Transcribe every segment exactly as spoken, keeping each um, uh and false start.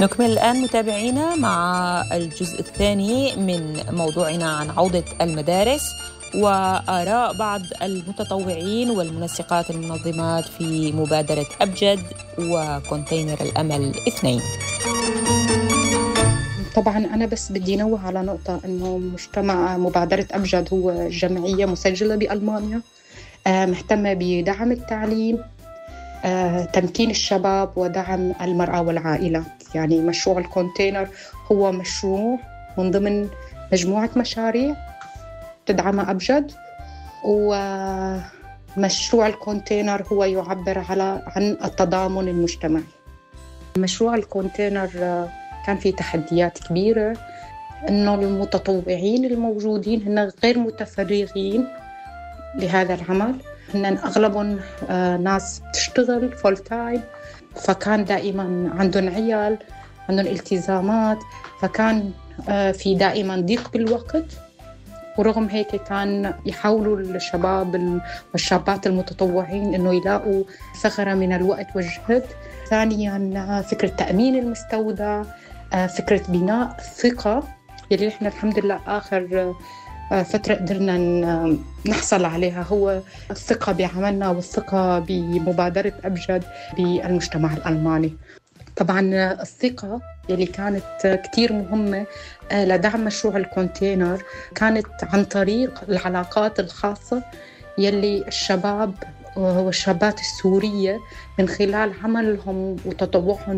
نكمل الآن متابعينا مع الجزء الثاني من موضوعنا عن عودة المدارس وآراء بعض المتطوعين والمنسقات المنظمات في مبادرة أبجد وكونتينر الأمل اثنين. طبعا أنا بس بدي نوه على نقطة أنه مجتمع مبادرة أبجد هو جمعية مسجلة بألمانيا، مهتمة بدعم التعليم، تمكين الشباب ودعم المرأة والعائلة. يعني مشروع الكونتينر هو مشروع من ضمن مجموعة مشاريع تدعمها أبجد، ومشروع الكونتينر هو يعبر على عن التضامن المجتمعي. مشروع الكونتينر كان فيه تحديات كبيرة، إنه المتطوعين الموجودين هن غير متفرغين لهذا العمل، هن أغلبهم ناس تشتغل فول تايم، فكان دائما عندهم عيال، عندهم التزامات، فكان في دائما ضيق بالوقت. ورغم هيك كان يحاولوا الشباب والشابات المتطوعين إنه يلاقوا ثغرة من الوقت والجهد. ثانيا فكرة تأمين المستودع، فكرة بناء ثقة يلي إحنا الحمد لله آخر فترة قدرنا نحصل عليها، هو الثقة بعملنا والثقة بمبادرة أبجد بالمجتمع الألماني. طبعا الثقة يلي كانت كتير مهمة لدعم مشروع الكونتينر كانت عن طريق العلاقات الخاصة يلي الشباب والشابات السورية من خلال عملهم وتطوعهم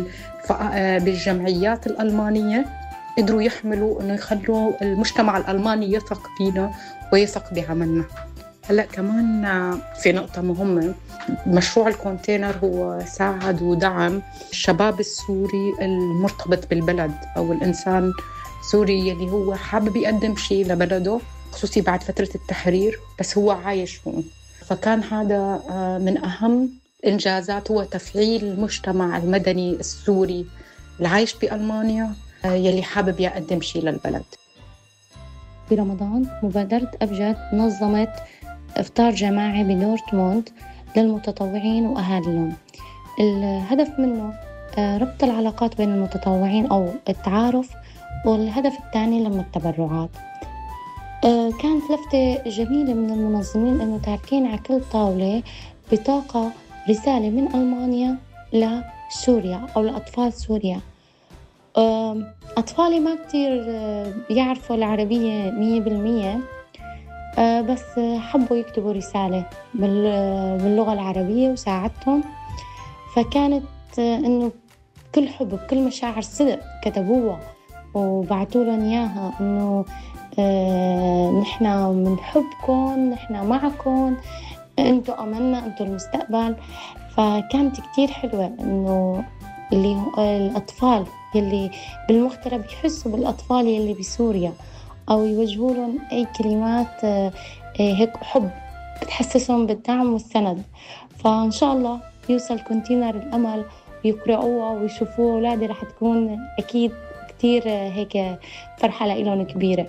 بالجمعيات الألمانية قدروا يحملوا إنه يخلوا المجتمع الألماني يثق فينا ويثق بعملنا. هلأ كمان في نقطة مهمة، مشروع الكونتينر هو ساعد ودعم الشباب السوري المرتبط بالبلد أو الإنسان السوري اللي هو حابب يقدم شيء لبلده، خصوصي بعد فترة التحرير بس هو عايش هون. فكان هذا من أهم إنجازات، هو تفعيل المجتمع المدني السوري العايش بألمانيا يلي حابب يقدم شيء للبلد. في رمضان مبادرة أبجد نظمت إفطار جماعي بدورتموند للمتطوعين وأهاليهم. الهدف منه ربط العلاقات بين المتطوعين أو التعارف، والهدف الثاني لما التبرعات. كانت لفتة جميلة من المنظمين أنه تاركين على كل طاولة بطاقة رسالة من ألمانيا لسوريا أو لأطفال سوريا. أطفالي ما كتير يعرفوا العربية مية بالمية، بس حبوا يكتبوا رسالة باللغة العربية وساعدتهم. فكانت إنه كل حب وكل مشاعر صدق كتبوها وبعتوا لهم إياها، إنه نحنا منحبكم، نحنا معكم، أنتوا أملنا، أنتوا المستقبل. فكانت كتير حلوة إنه اللي الأطفال يلي بالمغترب يحسوا بالأطفال يلي بسوريا، أو يوجهوا لهم أي كلمات هيك حب بتحسسهم بالدعم والسند. فإن شاء الله يوصل كونتينر الأمل ويقرأوها ويشوفوها، أولادي رح تكون أكيد كتير هيك فرحة لإلهم كبيرة.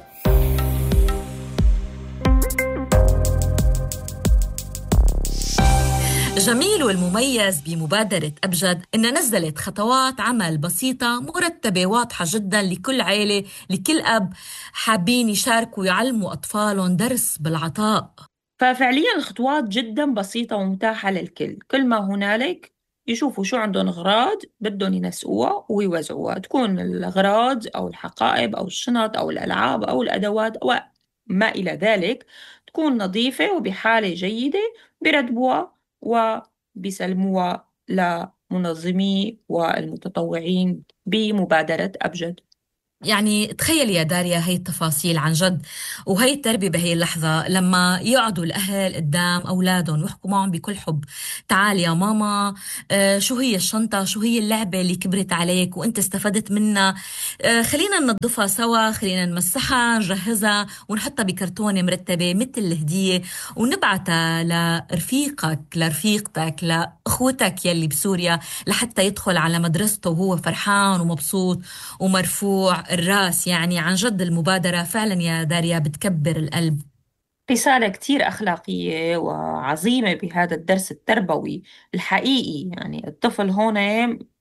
جميل والمميز بمبادرة أبجد إنها نزلت خطوات عمل بسيطة مرتبة واضحة جدا لكل عائلة، لكل أب حابين يشاركوا ويعلموا أطفالهم درس بالعطاء. ففعليا الخطوات جدا بسيطة ومتاحة للكل. كل ما هنالك يشوفوا شو عندهم أغراض بدهم ينسقوها ويوزعوها، تكون الأغراض أو الحقائب أو الشنط أو الألعاب أو الأدوات أو ما إلى ذلك، تكون نظيفة وبحالة جيدة، بيرتبوها وبيسلموها لمنظمي والمتطوعين بمبادرة أبجد. يعني تخيل يا داريا هاي التفاصيل عن جد، وهي التربية بهي اللحظة لما يقعدوا الأهل قدام أولادهم ويحكوا معهم بكل حب. تعال يا ماما، آه شو هي الشنطة، شو هي اللعبة اللي كبرت عليك وانت استفدت منها، آه خلينا ننظفها سوا، خلينا نمسحها نجهزها ونحطها بكرتونة مرتبة مثل الهدية ونبعتها لرفيقك لرفيقتك لأخوتك يلي بسوريا لحتى يدخل على مدرسته وهو فرحان ومبسوط ومرفوع الراس. يعني عن جد المبادرة فعلا يا داريا بتكبر القلب. رسالة كتير أخلاقية وعظيمة بهذا الدرس التربوي الحقيقي. يعني الطفل هون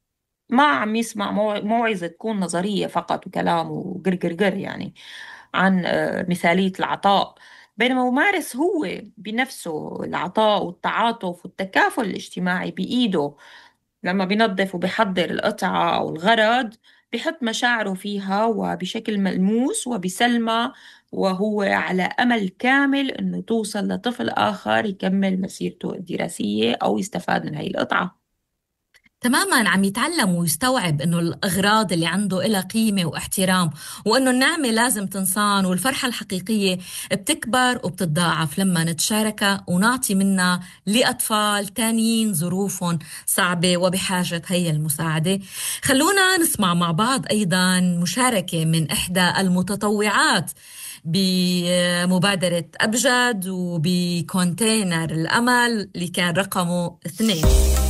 ما عم يسمع موع- موعظة تكون نظرية فقط وكلام وقرقرقر يعني عن آه، مثالية العطاء، بينما يمارس هو بنفسه العطاء والتعاطف والتكافل الاجتماعي بإيده. لما بينظف وبيحضر القطعة أو الغرض، بيحط مشاعره فيها وبشكل ملموس وبسلمى، وهو على أمل كامل إنه توصل لطفل آخر يكمل مسيرته الدراسية أو يستفاد من هاي القطعة. تماما عم يتعلم ويستوعب انه الاغراض اللي عنده لها قيمة واحترام، وانه النعمة لازم تنصان، والفرحة الحقيقية بتكبر وبتتضاعف لما نتشاركها ونعطي منها لأطفال تانيين ظروفهم صعبة وبحاجة هي المساعدة. خلونا نسمع مع بعض ايضا مشاركة من احدى المتطوعات بمبادرة أبجد وبكونتينر الأمل اللي كان رقمه اثنين.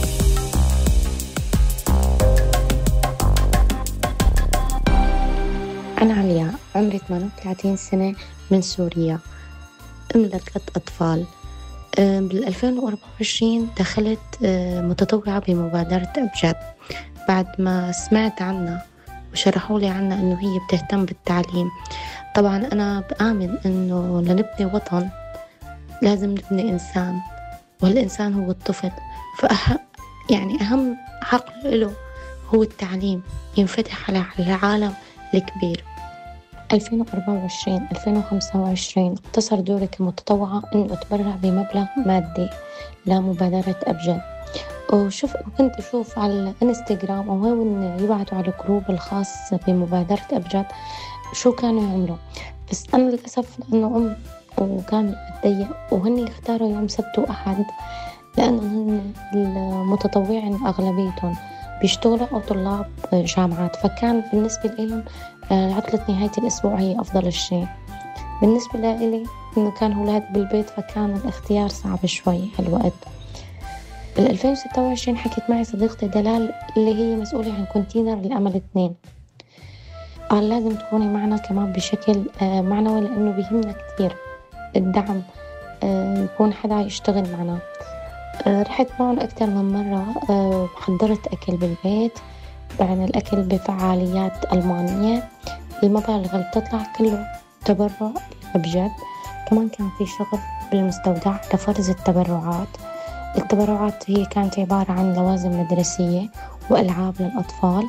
أنا علياء، عمري ثمانية وثلاثين سنة، من سوريا، أم لثلاث أطفال. بال ألفين وأربعة وعشرين دخلت آه، متطوعة بمبادرة أبجد بعد ما سمعت عنها وشرحوا لي عنها إنه هي بتهتم بالتعليم. طبعا أنا بآمن إنه لنبني وطن لازم نبني إنسان، والإنسان هو الطفل، فأح يعني أهم حق له هو التعليم ينفتح على العالم الكبير. ألفين وأربعة وعشرين ألفين وخمسة وعشرين اقتصر دوري كمتطوعة إنه أتبرع بمبلغ مادي لمبادرة أبجد. وشوف كنت أشوف على الانستغرام أو هون يبعتوا على الجروب الخاص بمبادرة أبجد شو كانوا يعملوا، بس أنا للأسف لأنه أم وكان ضيق وهني اختاروا يوم سبت وأحد، لأنه هن المتطوعين أغلبيتهم بيشتغلوا أو طلاب جامعات، فكان بالنسبة لهم عطلة نهاية الأسبوع هي أفضل شيء. بالنسبة لي إنه كان أولاد بالبيت فكان الاختيار صعب شوي هالوقت. بال ألفين وستة وعشرين حكيت معي صديقتي دلال اللي هي مسؤولة عن كونتينر الأمل اثنين، قال لازم تكوني معنا كمان بشكل معنوي لأنه بيهمنا كتير الدعم، يكون حدا يشتغل معنا. رحت معهم أكثر من مرة، حضرت أكل بالبيت، بعنا الأكل بفعاليات ألمانية، المبالغ اللي بتطلع كله تبرع بجد. كمان كان في شغل بالمستودع لفرز التبرعات. التبرعات هي كانت عبارة عن لوازم مدرسية وألعاب للأطفال،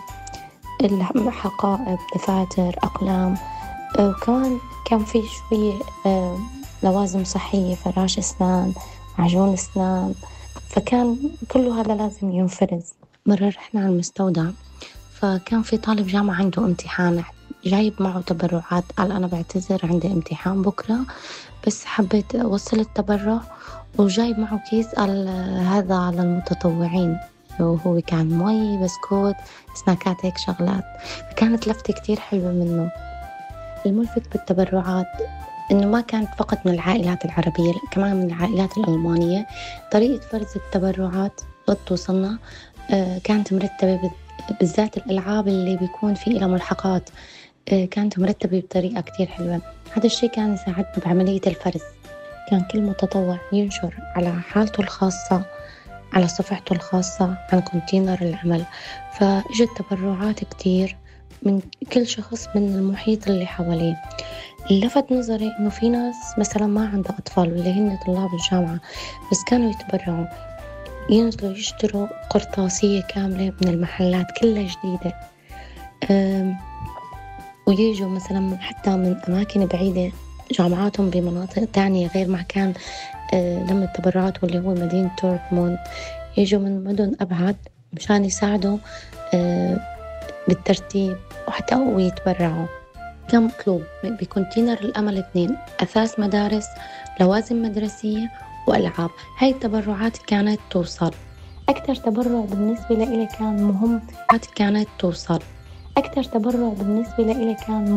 حقائب، دفاتر، أقلام، وكمان كان في شوية لوازم صحية، فراش أسنان، معجون أسنان، فكان كله هذا لازم ينفرز. مرة رحنا على المستودع فكان في طالب جامعة عنده امتحان جايب معه تبرعات، قال أنا بعتذر عندي امتحان بكرة بس حبيت أوصل التبرع، وجايب معه كيس، قال هذا على المتطوعين، وهو كان مي، بسكوت، سناكات، هيك شغلات. فكانت لفتة كتير حلوة منه. الملفت بالتبرعات إنه ما كانت فقط من العائلات العربية، لا كمان من العائلات الألمانية. طريقة فرز التبرعات توصلنا كانت مرتبة، بالذات الألعاب اللي بيكون في لها ملحقات كانت مرتبة بطريقة كتير حلوة. هذا الشيء كان يساعدنا بعملية الفرز. كان كل متطوع ينشر على حالته الخاصة، على صفحته الخاصة عن كونتينر العمل، فإجت تبرعات كتير من كل شخص من المحيط اللي حواليه. لفت نظري إنه في ناس مثلا ما عندها أطفال واللي هن طلاب الجامعة بس كانوا يتبرعوا، ينزلوا يشتروا قرطاسية كاملة من المحلات كلها جديدة، ويجوا مثلا حتى من أماكن بعيدة، جامعاتهم بمناطق تانية غير مكان لما التبرعات واللي هو مدينة دورتموند، يجوا من مدن أبعد مشان يساعدوا بالترتيب وحتى أو يتبرعوا. كان مطلوب بكونتينر الأمل اثنين أثاث مدارس، لوازم مدرسية، وألعاب. هاي التبرعات كانت توصل. أكثر تبرع بالنسبة لي كان مهم كانت توصل أكثر تبرع بالنسبة لي كان